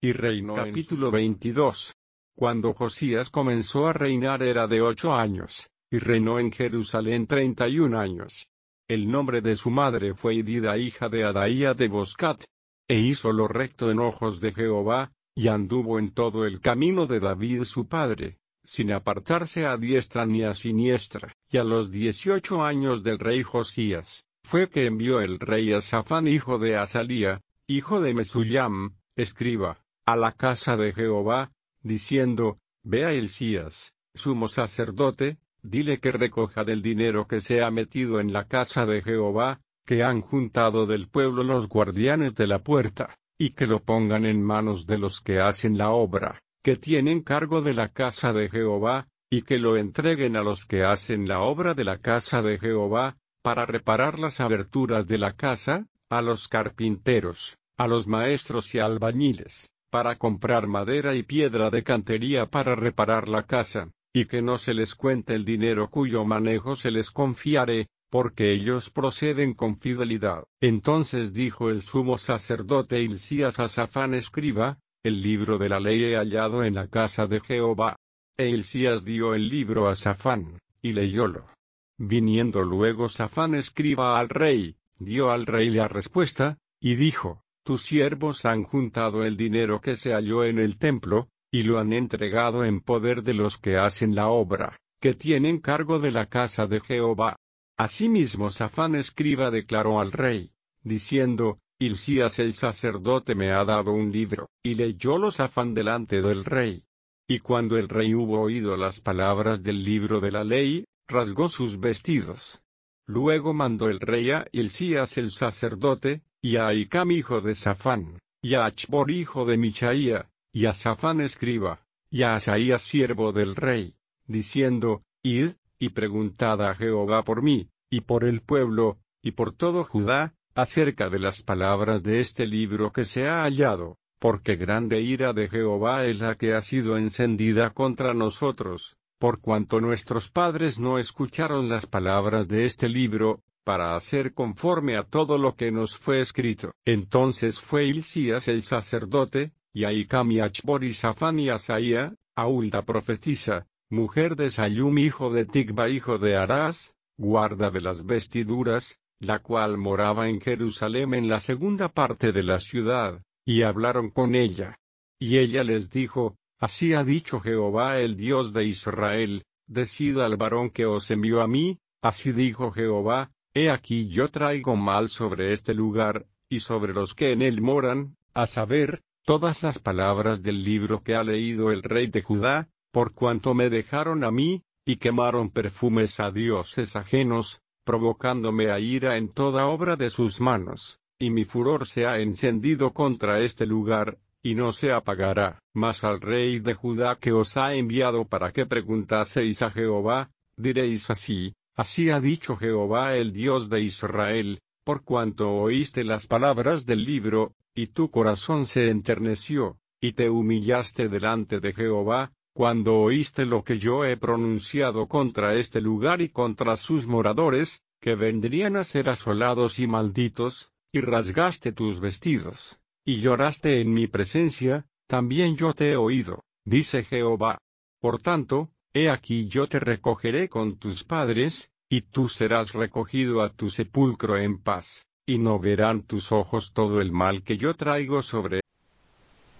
y reinó. Capítulo 22. Cuando Josías comenzó a reinar era de 8 años, y reinó en Jerusalén 31 años. El nombre de su madre fue Idida, hija de Adaía de Boscat. E hizo lo recto en ojos de Jehová, y anduvo en todo el camino de David su padre, sin apartarse a diestra ni a siniestra. Y a los 18 años del rey Josías, fue que envió el rey a Safán hijo de Azalía, hijo de Mesullam, escriba, a la casa de Jehová, diciendo: Ve a Hilcías, sumo sacerdote, dile que recoja del dinero que se ha metido en la casa de Jehová, que han juntado del pueblo los guardianes de la puerta, y que lo pongan en manos de los que hacen la obra, que tienen cargo de la casa de Jehová, y que lo entreguen a los que hacen la obra de la casa de Jehová, para reparar las aberturas de la casa, a los carpinteros, a los maestros y albañiles, para comprar madera y piedra de cantería para reparar la casa, y que no se les cuente el dinero cuyo manejo se les confiare, porque ellos proceden con fidelidad. Entonces dijo el sumo sacerdote Hilcías a Safán escriba: El libro de la ley he hallado en la casa de Jehová. E Hilcías dio el libro a Safán, y leyólo. Viniendo luego Safán escriba al rey, dio al rey la respuesta, y dijo: Tus siervos han juntado el dinero que se halló en el templo, y lo han entregado en poder de los que hacen la obra, que tienen cargo de la casa de Jehová. Asimismo Safán escriba declaró al rey, diciendo: Hilcías el sacerdote me ha dado un libro, y leyólo Safán delante del rey. Y cuando el rey hubo oído las palabras del libro de la ley, rasgó sus vestidos. Luego mandó el rey a Hilcías el sacerdote, y a Ahicam hijo de Safán, y a Achbor hijo de Michaía, y a Safán escriba, y a Asaías siervo del rey, diciendo: Id, y preguntad a Jehová por mí, y por el pueblo, y por todo Judá, acerca de las palabras de este libro que se ha hallado, porque grande ira de Jehová es la que ha sido encendida contra nosotros, por cuanto nuestros padres no escucharon las palabras de este libro, para hacer conforme a todo lo que nos fue escrito. Entonces fue Hilcías el sacerdote, y Ahicam y Achbor y Safán y Asaía, a Hulda profetisa, mujer de Sallum hijo de Tigba hijo de Arás, guarda de las vestiduras, la cual moraba en Jerusalén en la segunda parte de la ciudad, y hablaron con ella. Y ella les dijo: Así ha dicho Jehová el Dios de Israel, decid al varón que os envió a mí, así dijo Jehová: He aquí yo traigo mal sobre este lugar, y sobre los que en él moran, a saber, todas las palabras del libro que ha leído el rey de Judá, por cuanto me dejaron a mí, y quemaron perfumes a dioses ajenos, provocándome a ira en toda obra de sus manos, y mi furor se ha encendido contra este lugar, y no se apagará. Mas al rey de Judá que os ha enviado para que preguntaseis a Jehová, diréis así: Así ha dicho Jehová el Dios de Israel, por cuanto oíste las palabras del libro, y tu corazón se enterneció, y te humillaste delante de Jehová, cuando oíste lo que yo he pronunciado contra este lugar y contra sus moradores, que vendrían a ser asolados y malditos, y rasgaste tus vestidos, y lloraste en mi presencia, también yo te he oído, dice Jehová. Por tanto, he aquí yo te recogeré con tus padres, y tú serás recogido a tu sepulcro en paz, y no verán tus ojos todo el mal que yo traigo sobre